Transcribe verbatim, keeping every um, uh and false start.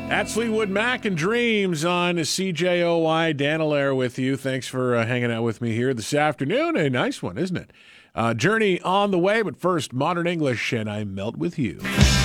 That's Fleetwood Mac and Dreams on C J O Y. Dan Allaire with you. Thanks for uh, hanging out with me here this afternoon. A nice one, isn't it? Uh, journey on the way, but first, Modern English, and I melt with you.